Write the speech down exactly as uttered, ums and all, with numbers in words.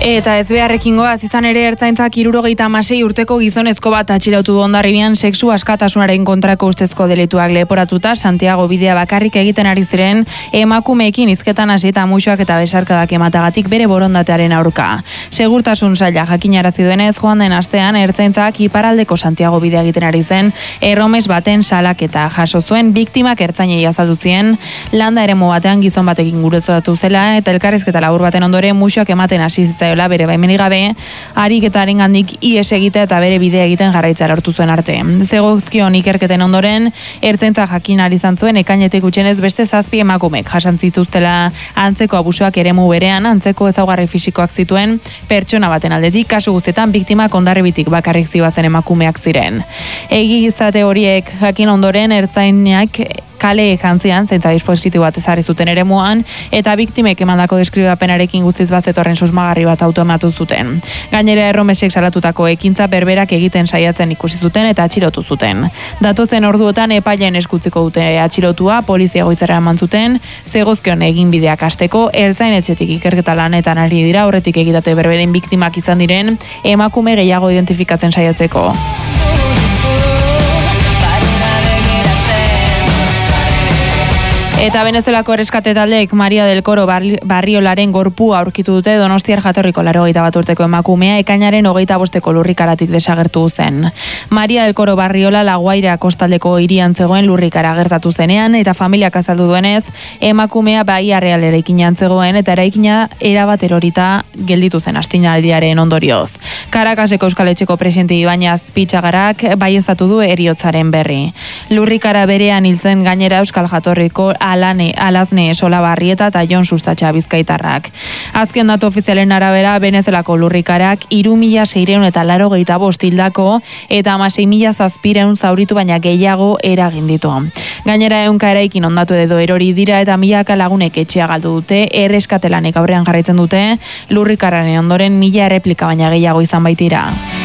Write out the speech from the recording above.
Eta ez beharrekin goaz, izan ere ertzaintzak hirurogeita hamasei urteko gizonezko bat atxilotu du Hondarribian sexu askatasunaren kontrako ustezko delituak leporatuta Santiago bidea bakarrik egiten ari ziren emakumeekin hizketan hasi eta musuak eta besarkadak ematagatik bere borondatearen aurka. Segurtasun saila jakinarazi duenez, joan den astean ertzaintzak iparraldeko Santiago bidea egiten ari zen erromes baten salaketa jaso zuen biktimak ertzainei azaldu zien landa eremu batean gizon batekin gurutzatu zela eta elkarrizketa labur baten ondoren musuak ematen hasi zitzaiola bere baimenik gabe, ariketarengandik ihes egitea eta bere bidea egiten jarraitzea lortu zuen arte. Zegozkion ikerketen ondoren, ertzaintza jakin ahal izan zuen ekainetik gutxienez beste zazpi emakumek jasan zituztela antzeko abusuak eremu berean, antzeko ezaugarri fisikoak zituen pertsona baten aldetik, kasu guztietan biktimak Hondarribitik bakarrik zibazen emakumeak ziren. Egi izate horiek jakin ondoren ertzainak kale jantzian, zeintza dispositibo bat ezarri zuten eremuan, eta biktimek emandako deskribapenarekin guztiz bazetorren susmagarri bat automatu zuten. Gainera erromesek salatutako ekintza berberak egiten saiatzen ikusi zuten eta atxilotu zuten. Datozen orduotan epaileen eskutziko dute atxilotua, polizia egoitzara eman zuten, zegozkion egin bideak hasteko, ertzainetxetik ikerketa lanetan ari dira, horretik egitate berberen biktimak izan diren, emakume gehiago identifikatzen saiatzeko. Eta Venezuelako erreskate taldeek Maria del Coro Barriolaren gorpua aurkitu dute Donostiar jatorriko laurogeita bat urteko emakumea ekainaren hogeita bosteko lurrikaratik desagertu zen. Maria del Coro Barriola La Guaira kostaldeko hirian zegoen lurrikara gertatu zenean eta familiak azaldu duenez emakumea Bahia Real eraikinean zegoen eta eraikina erabat erorita gelditu zen astinaldiaren ondorioz. Karakaseko Euskal Etxeko presidente Ibañez Pitzagarak baieztatu du heriotzaren berri. Lurrikara berean hiltzen gainera Euskal jatorriko Alane, Alazne Solabarrieta eta Jon Sustatxa Bizkaitarrak. Azken datu ofizialen arabera, Venezuelako lurrikarak hiru mila seiehun eta laurogeita bost hildako eta hamasei mila zazpiehun zauritu baina gehiago eragin ditu. Gainera ehunka eraikin hondatu edo erori dira eta milaka lagunek etxea galdu dute, erreskatelanek aurrean jarraitzen dute, lurrikararen ondoren mila erreplika baina gehiago izan baitira.